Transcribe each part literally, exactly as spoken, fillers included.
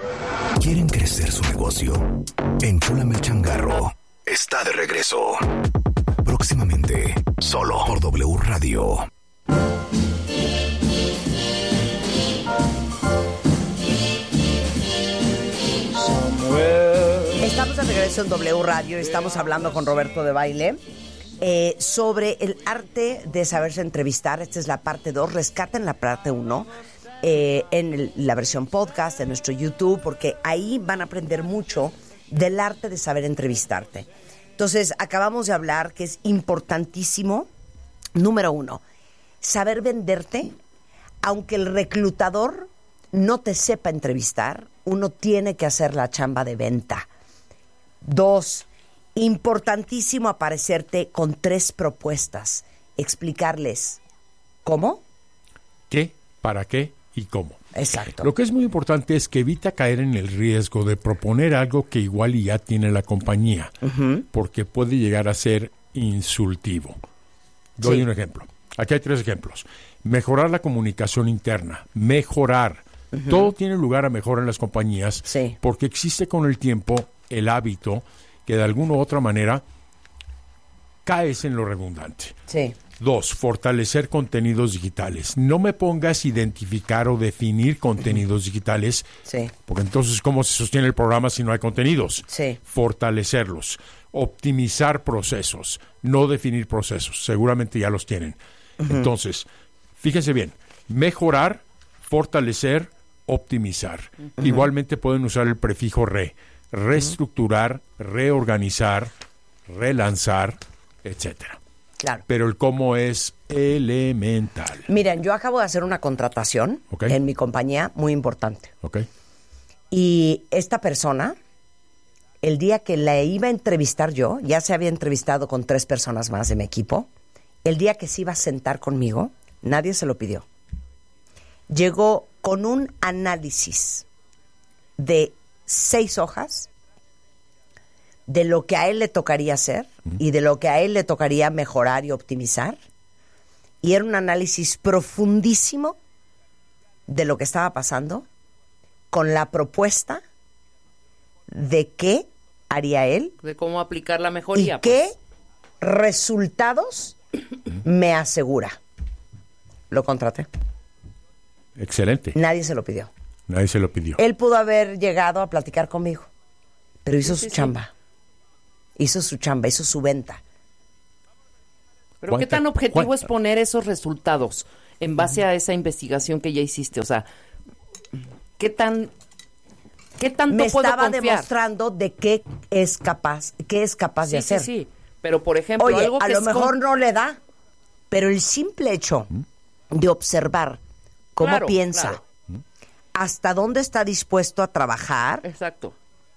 ¿Quieren crecer su negocio? Enchúlame el changarro. Está de regreso. Próximamente, solo por W Radio. Estamos de regreso en W Radio y estamos hablando con Roberto de Baile eh, sobre el arte de saberse entrevistar. Esta es la parte dos. Rescaten la parte uno eh, en el, la versión podcast, en nuestro YouTube, porque ahí van a aprender mucho del arte de saber entrevistarte. Entonces, acabamos de hablar que es importantísimo, número uno, saber venderte, aunque el reclutador no te sepa entrevistar, uno tiene que hacer la chamba de venta. Dos, importantísimo aparecerte con tres propuestas, explicarles cómo, qué, para qué y cómo. Exacto. Lo que es muy importante es que evita caer en el riesgo de proponer algo que igual y ya tiene la compañía, uh-huh. porque puede llegar a ser insultivo. Doy sí. un ejemplo. Aquí hay tres ejemplos. Mejorar la comunicación interna, mejorar. Uh-huh. Todo tiene lugar a mejorar en las compañías, sí. porque existe con el tiempo el hábito que de alguna u otra manera caes en lo redundante. Sí. Dos, fortalecer contenidos digitales. No me pongas identificar o definir contenidos digitales, sí. porque entonces ¿cómo se sostiene el programa si no hay contenidos? Sí. Fortalecerlos. Optimizar procesos, no definir procesos. Seguramente ya los tienen. Uh-huh. Entonces, fíjense bien, mejorar, fortalecer, optimizar. Uh-huh. Igualmente pueden usar el prefijo re. Reestructurar, uh-huh. reorganizar, relanzar, etcétera. Claro. Pero el cómo es elemental. Miren, yo acabo de hacer una contratación okay. en mi compañía muy importante. Okay. Y esta persona, el día que la iba a entrevistar yo, ya se había entrevistado con tres personas más de mi equipo, el día que se iba a sentar conmigo, nadie se lo pidió. Llegó con un análisis de seis hojas de lo que a él le tocaría hacer uh-huh. y de lo que a él le tocaría mejorar y optimizar. Y era un análisis profundísimo de lo que estaba pasando con la propuesta de qué haría él. De cómo aplicar la mejoría. Y qué pues. resultados me asegura. Lo contraté. Excelente. Nadie se lo pidió. Nadie se lo pidió. Él pudo haber llegado a platicar conmigo, pero hizo sí, su sí, chamba. Sí. Hizo su chamba, hizo su venta. Pero ¿qué tan objetivo ¿cuánta? es poner esos resultados en base a esa investigación que ya hiciste? O sea, ¿qué tan qué tanto me puedo estaba confiar? demostrando de qué es capaz, qué es capaz sí, de hacer. Sí, sí, pero por ejemplo, Oye, algo que a lo es mejor con... no le da, pero el simple hecho de observar cómo claro, piensa, claro. hasta dónde está dispuesto a trabajar. Exacto.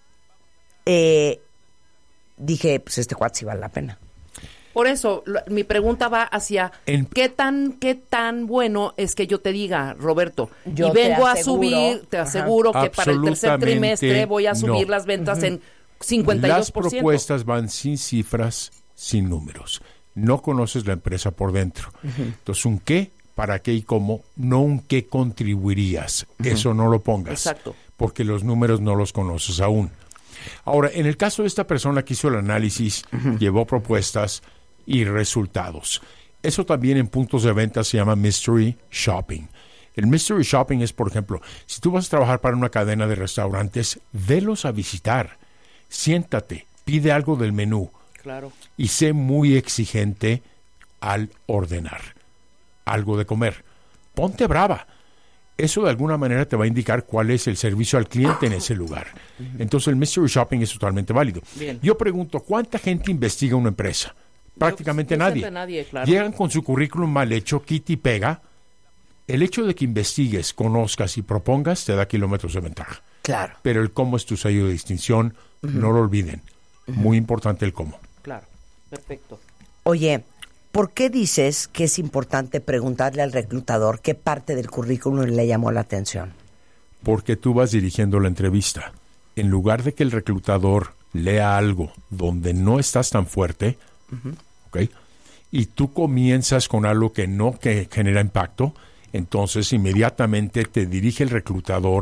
Eh, dije, pues este cuate sí vale la pena. Por eso, lo, mi pregunta va hacia en... ¿qué tan qué tan bueno es que yo te diga, Roberto, yo y vengo a subir, te aseguro Ajá. que para el tercer trimestre voy a subir no. las ventas uh-huh. en cincuenta y dos por ciento? Las propuestas van sin cifras, sin números. No conoces la empresa por dentro. Uh-huh. Entonces, un qué, para qué y cómo, no un qué contribuirías. Uh-huh. Eso no lo pongas. Exacto. Porque los números no los conoces aún. Ahora, en el caso de esta persona que hizo el análisis, uh-huh. llevó propuestas y resultados. Eso también en puntos de venta se llama mystery shopping. El mystery shopping es, por ejemplo, si tú vas a trabajar para una cadena de restaurantes, velos a visitar. Siéntate, pide algo del menú. Claro. Y sé muy exigente al ordenar algo de comer. Ponte brava. Eso de alguna manera te va a indicar cuál es el servicio al cliente en ese lugar. Uh-huh. Entonces el mystery shopping es totalmente válido. Bien. Yo pregunto, ¿cuánta gente investiga una empresa? Prácticamente Yo, nadie. nadie claro. Llegan con su currículum mal hecho, quita y pega. El hecho de que investigues, conozcas y propongas te da kilómetros de ventaja. Claro. Pero el cómo es tu sello de distinción, uh-huh. no lo olviden. Uh-huh. Muy importante el cómo. Claro, perfecto. Oye, ¿por qué dices que es importante preguntarle al reclutador qué parte del currículum le llamó la atención? Porque tú vas dirigiendo la entrevista. En lugar de que el reclutador lea algo donde no estás tan fuerte, uh-huh. ¿ok? Y tú comienzas con algo que no que genera impacto, entonces inmediatamente te dirige el reclutador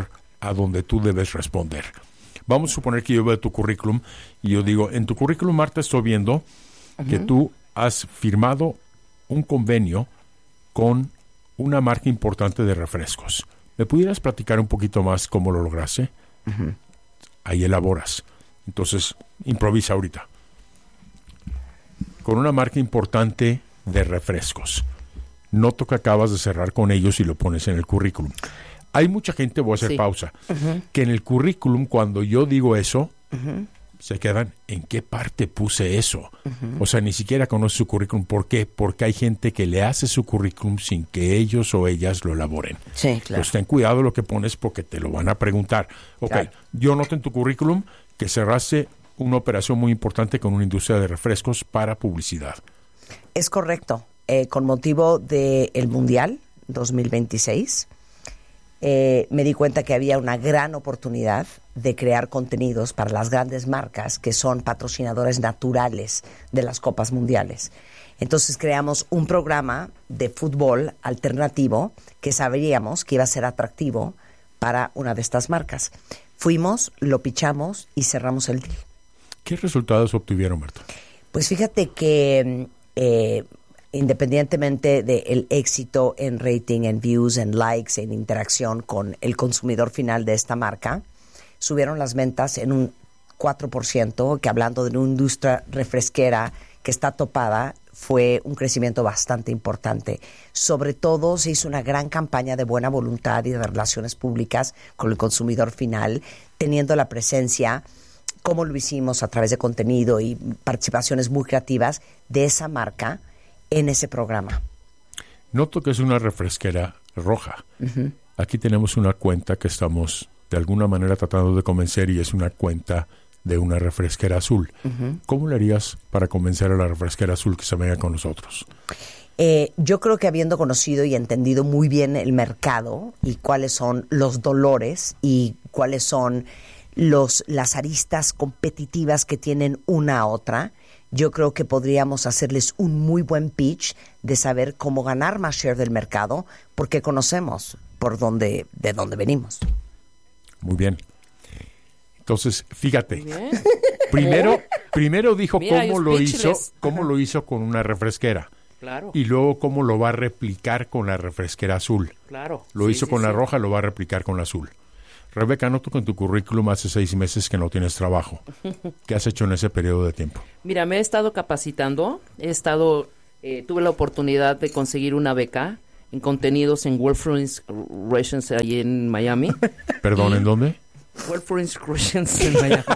a donde tú debes responder. Vamos a suponer que yo veo tu currículum y yo digo, en tu currículum, Marta, estoy viendo uh-huh. que tú has firmado un convenio con una marca importante de refrescos. ¿Me pudieras platicar un poquito más cómo lo lograste? Uh-huh. Ahí elaboras. Entonces, improvisa ahorita. Con una marca importante de refrescos. Noto que acabas de cerrar con ellos y lo pones en el currículum. Hay mucha gente, voy a hacer sí. pausa, uh-huh. que en el currículum, cuando yo digo eso, uh-huh. se quedan, ¿en qué parte puse eso? Uh-huh. O sea, ni siquiera conoce su currículum. ¿Por qué? Porque hay gente que le hace su currículum sin que ellos o ellas lo elaboren. Sí, claro. Pues ten cuidado lo que pones porque te lo van a preguntar. Ok, claro. Yo noto en tu currículum que cerraste una operación muy importante con una industria de refrescos para publicidad. Es correcto. Eh, con motivo del Mundial dos mil veintiséis, eh, me di cuenta que había una gran oportunidad de crear contenidos para las grandes marcas que son patrocinadores naturales de las Copas Mundiales. Entonces creamos un programa de fútbol alternativo que sabríamos que iba a ser atractivo para una de estas marcas. Fuimos, lo pichamos y cerramos el deal. ¿Qué resultados obtuvieron, Marta? Pues fíjate que eh, independientemente del éxito en rating, en views, en likes, en interacción con el consumidor final de esta marca, subieron las ventas en un cuatro por ciento, que hablando de una industria refresquera que está topada, fue un crecimiento bastante importante. Sobre todo se hizo una gran campaña de buena voluntad y de relaciones públicas con el consumidor final, teniendo la presencia, como lo hicimos a través de contenido y participaciones muy creativas de esa marca en ese programa. Noto que es una refresquera roja. Uh-huh. Aquí tenemos una cuenta que estamos de alguna manera tratando de convencer y es una cuenta de una refresquera azul. Uh-huh. ¿Cómo le harías para convencer a la refresquera azul que se venga con nosotros? Eh, yo creo que habiendo conocido y entendido muy bien el mercado y cuáles son los dolores y cuáles son los, las aristas competitivas que tienen una a otra, yo creo que podríamos hacerles un muy buen pitch de saber cómo ganar más share del mercado porque conocemos por dónde, de dónde venimos. Muy bien. Entonces, fíjate. Primero, primero dijo Mira, cómo lo hizo, cómo lo hizo con una refresquera. Claro. Y luego cómo lo va a replicar con la refresquera azul. Claro. Lo sí, hizo sí, con sí. la roja, lo va a replicar con la azul. Rebeca, noto que en tu currículum hace seis meses que no tienes trabajo. ¿Qué has hecho en ese periodo de tiempo? Mira, me he estado capacitando. He estado, eh, tuve la oportunidad de conseguir una beca en contenidos en Wolf Inspirations allí en Miami. ¿Perdón, y en dónde? Wolf Inspirations en Miami.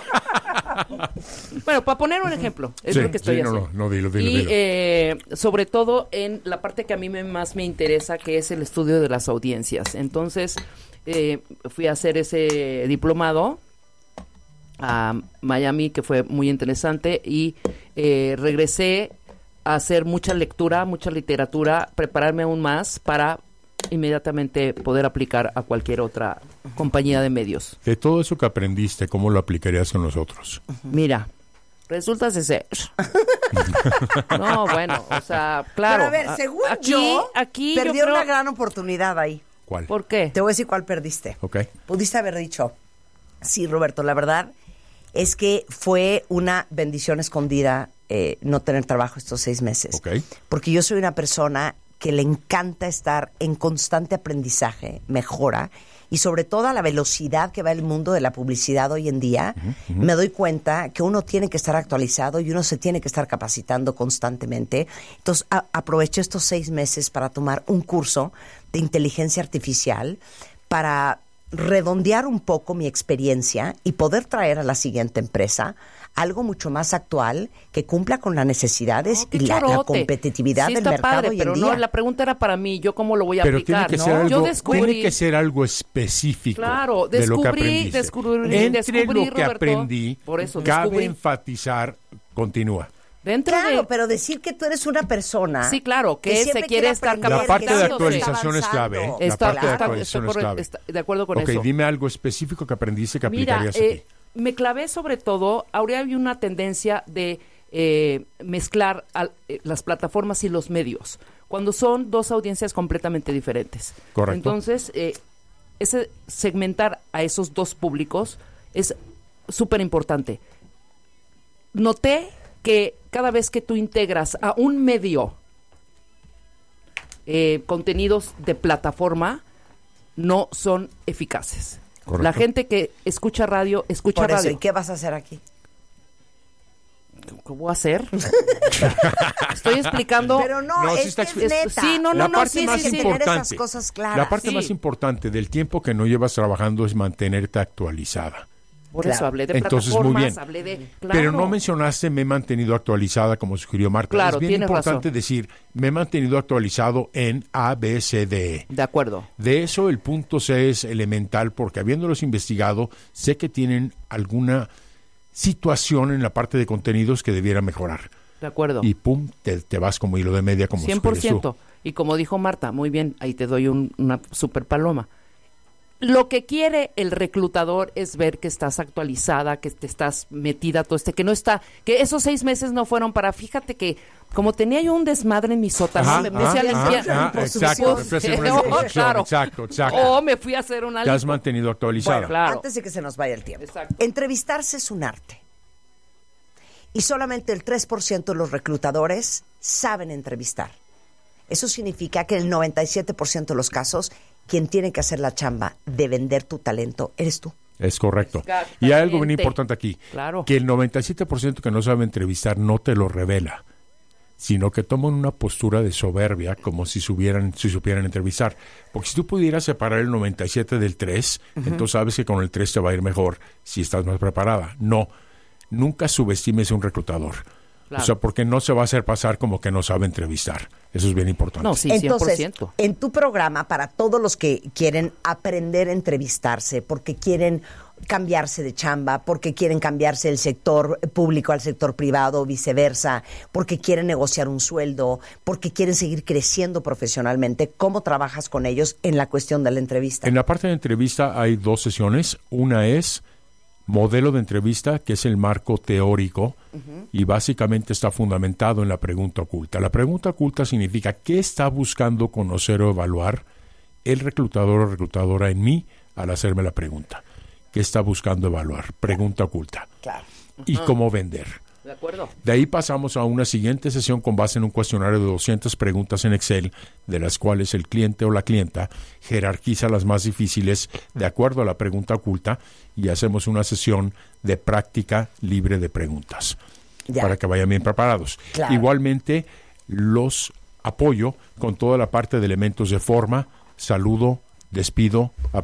Bueno, para poner un ejemplo, es sí, lo que estoy sí, haciendo. No, no, no, dilo, dilo, y dilo. Eh, sobre todo en la parte que a mí me, más me interesa, que es el estudio de las audiencias. Entonces, eh, fui a hacer ese diplomado a Miami, que fue muy interesante, y eh, regresé a hacer mucha lectura, mucha literatura, prepararme aún más para inmediatamente poder aplicar a cualquier otra compañía de medios. De todo eso que aprendiste, ¿cómo lo aplicarías con nosotros? Mira, resulta ser. No, bueno, o sea, claro. Pero a ver, según aquí, yo, aquí perdí yo creo... una gran oportunidad ahí. ¿Cuál? ¿Por qué? Te voy a decir cuál perdiste. Ok. Pudiste haber dicho, sí, Roberto, la verdad es que fue una bendición escondida eh, no tener trabajo estos seis meses. Ok. Porque yo soy una persona que le encanta estar en constante aprendizaje, mejora, y sobre todo a la velocidad que va el mundo de la publicidad hoy en día, uh-huh, uh-huh. me doy cuenta que uno tiene que estar actualizado y uno se tiene que estar capacitando constantemente. Entonces, a- aproveché estos seis meses para tomar un curso de inteligencia artificial para redondear un poco mi experiencia y poder traer a la siguiente empresa algo mucho más actual que cumpla con las necesidades no, y la, la chorote. competitividad sí, del está mercado padre, hoy pero en no, día. la pregunta era para mí, yo cómo lo voy a pero aplicar, tiene que ¿no? ser algo, Yo descubrí, tiene que ser algo específico. Claro, de lo que descubrí, aprendiste. descubrí, Entre descubrí, lo que Roberto, aprendí, por eso, cabe descubrí. enfatizar, continúa. Dentro Claro, de... pero decir que tú eres una persona... Sí, claro, que, se siempre quiere estar aprender, La parte que de siempre actualización está es clave. ¿eh? avanzando. La Está, parte de está- actualización está es clave. correcto, está- de acuerdo con Ok, eso. dime algo específico que aprendiste que Mira, aplicarías eh, aquí. me clavé sobre todo, ahora hay una tendencia de eh, mezclar al- eh, las plataformas y los medios, cuando son dos audiencias completamente diferentes. Correcto. Entonces, eh, ese segmentar a esos dos públicos es súper importante. Noté que cada vez que tú integras a un medio eh, contenidos de plataforma, no son eficaces. Correcto. La gente que escucha radio, escucha Por eso, radio. ¿y qué vas a hacer aquí? ¿Qué voy a hacer? Estoy explicando. Pero no, no es, sí está, que es neta. Sí, no, no, la no, parte sí, más sí, sí, importante, esas cosas claras. La parte sí. más importante del tiempo que no llevas trabajando es mantenerte actualizada. Por claro. eso hablé de Entonces, plataformas, muy bien. hablé de... Claro. Pero no mencionaste me he mantenido actualizada como sugirió Marta. Claro, es bien tienes importante razón. decir me he mantenido actualizado en A, B, C, D, E. De acuerdo. De eso el punto C es elemental porque habiéndolos investigado sé que tienen alguna situación en la parte de contenidos que debiera mejorar. De acuerdo. Y pum, te, te vas como hilo de media como cien por ciento. sugieres tú. Y como dijo Marta, muy bien, ahí te doy un, una super paloma. Lo que quiere el reclutador es ver que estás actualizada, que te estás metida todo este, que no está, que esos seis meses no fueron para, fíjate que como tenía yo un desmadre en mi sótano, Ajá, me puse a limpiar. ajá, ajá, exacto, me fui a hacer una No, exposición, claro. exacto, exacto. O me fui a hacer una Te has lipo. mantenido actualizada. Bueno, Claro. antes de que se nos vaya el tiempo. Exacto. Entrevistarse es un arte. Y solamente el tres por ciento de los reclutadores saben entrevistar. Eso significa que en el noventa y siete por ciento de los casos, quien tiene que hacer la chamba de vender tu talento eres tú. Es correcto. Y hay algo bien importante aquí. Claro. Que el noventa y siete por ciento que no sabe entrevistar no te lo revela, sino que toman una postura de soberbia como si, subieran, si supieran entrevistar. Porque si tú pudieras separar el noventa y siete del tres, uh-huh. entonces sabes que con el tres te va a ir mejor si estás más preparada. No, nunca subestimes a un reclutador. Claro. O sea, porque no se va a hacer pasar como que no sabe entrevistar. Eso es bien importante. No, sí, cien por ciento. Entonces, en tu programa, para todos los que quieren aprender a entrevistarse, porque quieren cambiarse de chamba, porque quieren cambiarse del sector público al sector privado o viceversa, porque quieren negociar un sueldo, porque quieren seguir creciendo profesionalmente, ¿cómo trabajas con ellos en la cuestión de la entrevista? En la parte de entrevista hay dos sesiones. Una es modelo de entrevista, que es el marco teórico, uh-huh. y básicamente está fundamentado en la pregunta oculta. La pregunta oculta significa qué está buscando conocer o evaluar el reclutador o reclutadora en mí al hacerme la pregunta. ¿Qué está buscando evaluar? Pregunta oculta. Claro. Y uh-huh. cómo vender. De acuerdo. De ahí pasamos a una siguiente sesión con base en un cuestionario de doscientas preguntas en Excel, de las cuales el cliente o la clienta jerarquiza las más difíciles de acuerdo a la pregunta oculta y hacemos una sesión de práctica libre de preguntas ya. Para que vayan bien preparados. Claro. Igualmente los apoyo con toda la parte de elementos de forma, saludo, despido,